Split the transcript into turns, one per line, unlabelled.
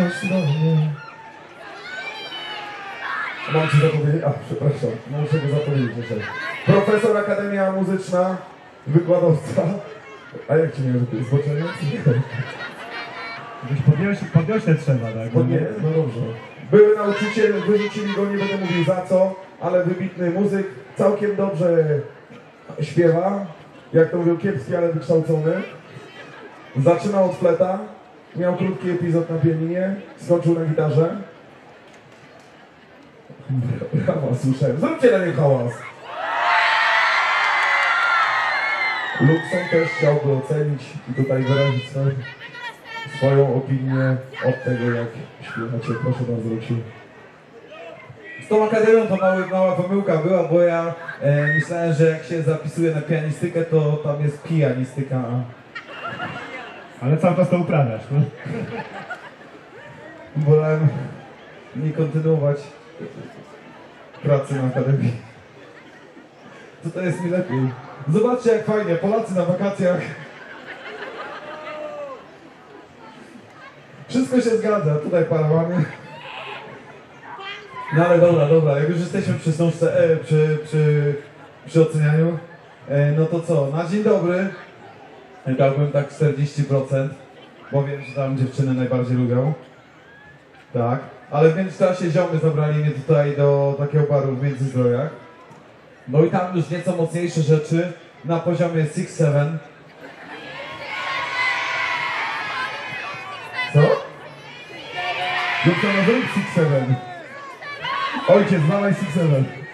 chodź do mnie. Mam ci zapowiedzieć? A, przepraszam, muszę go zapowiedzieć jeszcze. Profesor, Akademia Muzyczna, wykładowca. A jak ci nie wiem, że to jest zboczeniec?
Podniośle trzeba, tak?
No dobrze. Były nauczyciel, wyrzucili go, nie będę mówił za co, ale wybitny muzyk, całkiem dobrze śpiewa, jak to mówią, kiepski, ale wykształcony. Zaczynał od fleta, miał krótki epizod na pianinie, skończył na gitarze. Brawa, słyszałem. Zróbcie na nim hałas. Luxon też chciałby ocenić i tutaj wyrazić swoją opinię od tego, jak śpiewacie. Proszę bardzo, Luksiu.
Z tą akademią to mała pomyłka była, bo ja myślałem, że jak się zapisuje na pianistykę, to tam jest pijanistyka.
Ale cały czas to uprawiasz, no?
Wolałem nie kontynuować pracy na akademii. To jest mi lepiej. Zobaczcie, jak fajnie, Polacy na wakacjach. Wszystko się zgadza, tutaj parawany. No ale dobra, jak już jesteśmy przy książce, przy ocenianiu, no to co, na dzień dobry dałbym tak 40%, bo wiem, że tam dziewczyny najbardziej lubią. Tak, ale w międzyczasie ziomy zabrali mnie tutaj do takiego baru w Międzyzdrojach. No i tam już nieco mocniejsze rzeczy na poziomie 6-7.
Co? Dziewczyna, zrób 6-7. Ojciec, dawaj 6-7.